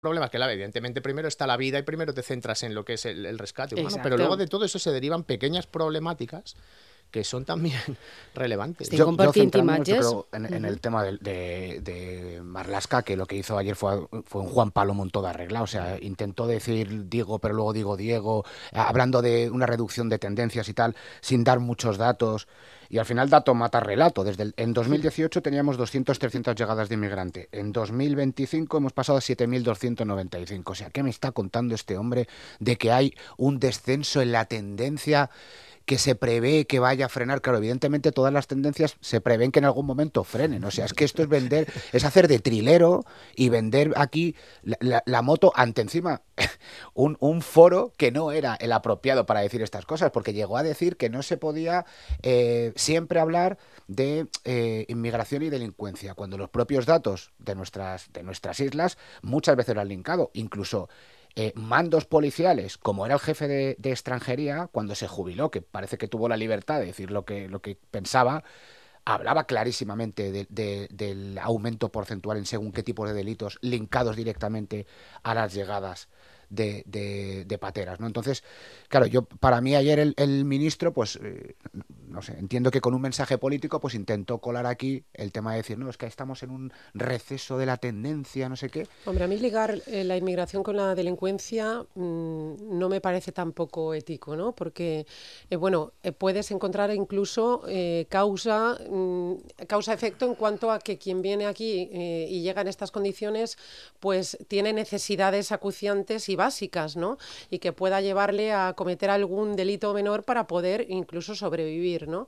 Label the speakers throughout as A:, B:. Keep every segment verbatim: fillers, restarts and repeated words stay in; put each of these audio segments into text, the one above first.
A: problemas que, la, evidentemente, primero está la vida y primero te centras en lo que es el, el rescate humano,
B: Exacto.
A: pero luego de todo eso se derivan pequeñas problemáticas que son también relevantes.
B: Estem
C: Yo, yo
B: compartint
C: centrándonos, yo
B: imatges.
C: creo, en, en el
B: Mhm.
C: tema de, de, de Marlaska, que lo que hizo ayer fue, fue un Juan Palomo en toda regla. O sea, intentó decir Diego, pero luego digo Diego, eh, hablando de una reducción de tendencias y tal, sin dar muchos datos. Y al final dato mata relato. Desde el, en dos mil dieciocho teníamos doscientas, trescientas llegadas de inmigrante. En dos mil veinticinco hemos pasado a siete mil doscientos noventa y cinco. O sea, ¿qué me está contando este hombre de que hay un descenso en la tendencia que se prevé que vaya a frenar? Claro, evidentemente todas las tendencias se prevén que en algún momento frenen. O sea, es que esto es vender, es hacer de trilero y vender aquí la, la, la moto ante encima un, un foro que no era el apropiado para decir estas cosas, porque llegó a decir que no se podía eh, siempre hablar de eh, inmigración y delincuencia, cuando los propios datos de nuestras, de nuestras islas muchas veces lo han linkado, incluso eh, mandos policiales, como era el jefe de, de extranjería, cuando se jubiló, que parece que tuvo la libertad de decir lo que, lo que pensaba, hablaba clarísimamente de, de, del aumento porcentual en según qué tipos de delitos linkados directamente a las llegadas de, de, de pateras, ¿no? Entonces, claro, yo para mí ayer el, el ministro, pues, eh, no sé, entiendo que con un mensaje político, pues intentó colar aquí el tema de decir, no, es que estamos en un receso de la tendencia, no sé qué.
D: Hombre, a mí ligar eh, la inmigración con la delincuencia mmm, no me parece tampoco ético, ¿no? Porque, eh, bueno, eh, puedes encontrar incluso eh, causa, mmm, causa-efecto en cuanto a que quien viene aquí eh, y llega en estas condiciones, pues tiene necesidades acuciantes y básicas, ¿no? Y que pueda llevarle a cometer algún delito menor para poder incluso sobrevivir, ¿no?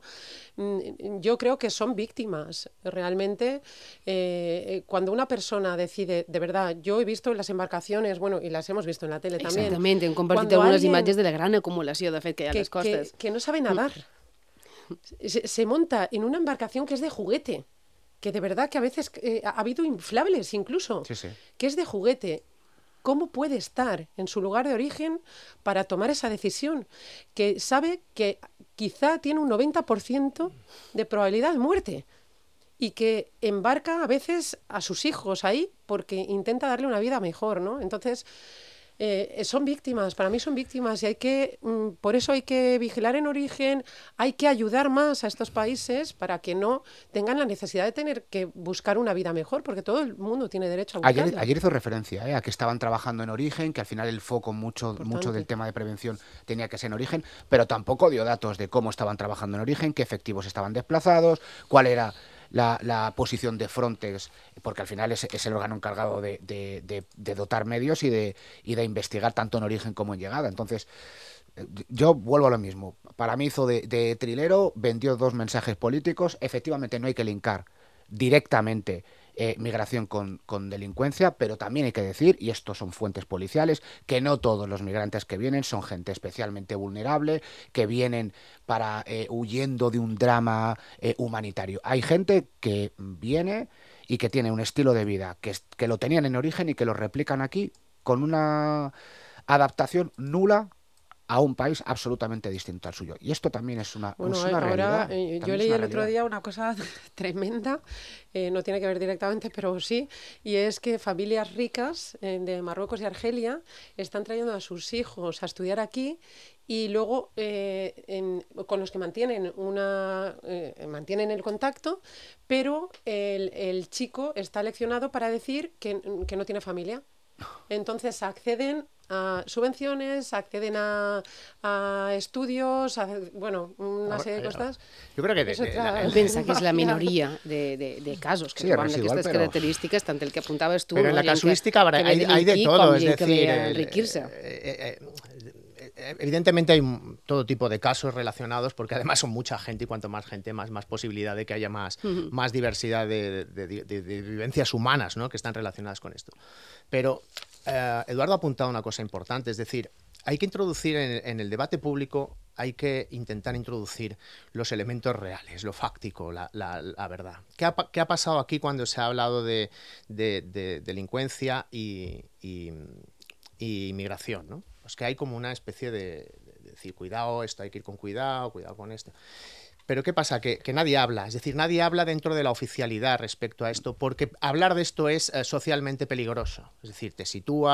D: Mm, yo creo que son víctimas. Realmente, eh, cuando una persona decide, de verdad, yo he visto en las embarcaciones, bueno, y las hemos visto en la tele también.
B: Exactament, hem compartit
D: cuando
B: algunes
D: alguien
B: imatges de la gran acumulació, de fet, que hi ha a
D: que,
B: les
D: que,
B: costes.
D: que no sabe nadar, se, se monta en una embarcación que es de juguete, que de verdad que a veces eh, ha habido inflables incluso,
C: Sí, sí.
D: que es de juguete. ¿Cómo puede estar en su lugar de origen para tomar esa decisión? Que sabe que quizá tiene un noventa por ciento de probabilidad de muerte y que embarca a veces a sus hijos ahí porque intenta darle una vida mejor, ¿no? Entonces, eh, son víctimas, para mí son víctimas y hay que, mm, por eso hay que vigilar en origen, hay que ayudar más a estos países para que no tengan la necesidad de tener que buscar una vida mejor, porque todo el mundo tiene derecho a
C: Ayer,
D: buscarla.
C: ayer hizo referencia ¿eh? a que estaban trabajando en origen, que al final el foco mucho, mucho
D: Importante.
C: del tema de prevención tenía que ser en origen, pero tampoco dio datos de cómo estaban trabajando en origen, qué efectivos estaban desplazados, cuál era la, la posición de Frontex, porque al final es, es el órgano encargado de, de, de, de dotar medios y de, y de investigar tanto en origen como en llegada. Entonces, yo vuelvo a lo mismo. Para mí hizo de, de trilero, vendió dos mensajes políticos. Efectivamente, no hay que linkar directamente eh, migración con, con delincuencia, pero también hay que decir, y esto son fuentes policiales, que no todos los migrantes que vienen son gente especialmente vulnerable, que vienen para eh, huyendo de un drama eh, humanitario. Hay gente que viene y que tiene un estilo de vida que, que lo tenían en origen y que lo replican aquí con una adaptación nula a un país absolutamente distinto al suyo. Y esto también es una,
D: Bueno,
C: es
D: eh,
C: una
D: ahora
C: realidad.
D: eh, yo
C: También es
D: leí
C: una
D: el otro
C: realidad.
D: día una cosa tremenda, eh, no tiene que ver directamente, pero sí, y es que familias ricas eh, de Marruecos y Argelia están trayendo a sus hijos a estudiar aquí y luego eh, en- con los que mantienen una eh, mantienen el contacto, pero el, el chico está leccionado para decir que, que no tiene familia. Entonces acceden a subvenciones, acceden a, a estudios, a, bueno, una
A: Ahora,
D: serie de
A: ahora,
D: cosas.
A: yo creo que de,
D: És
A: de,
D: otra
A: la,
B: Hem pensat que és la
D: màfia.
B: minoria de, de, de casos que
C: Sí,
B: trobam
C: residual,
B: d'aquestes
C: però...
B: característiques, tant el que apuntaves tu,
A: pero
B: no?
A: en la
B: Gent que,
A: casuística habrá,
B: que ve
A: hay, hay de
B: delinquir
A: todo,
B: com
A: es
B: gent que ve
A: decir,
B: a
A: el,
B: enriquir-se.
A: eh, eh, eh, evidentemente hay todo tipo de casos relacionados porque además son mucha gente y cuanto más gente más, más posibilidad de que haya más,
B: Uh-huh.
A: más diversidad de, de, de, de, de vivencias humanas, ¿no? que están relacionadas con esto. Pero eh, Eduardo ha apuntado una cosa importante, es decir, hay que introducir en, en el debate público, hay que intentar introducir los elementos reales, lo fáctico, la, la, la verdad. ¿Qué ha, ¿Qué ha pasado aquí cuando se ha hablado de, de, de delincuencia y, y, y inmigración, ¿no? Pues que hay como una especie de, de decir, cuidado, esto hay que ir con cuidado, cuidado con esto. Pero ¿qué pasa? Que, que nadie habla, es decir, nadie habla dentro de la oficialidad respecto a esto, porque hablar de esto es eh, socialmente peligroso, es decir, te sitúa